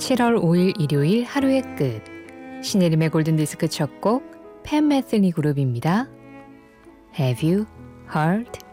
7월 5일 일요일 하루의 끝 신혜림의 골든디스크 첫 곡 팬 메슬리 그룹입니다. Have you heard?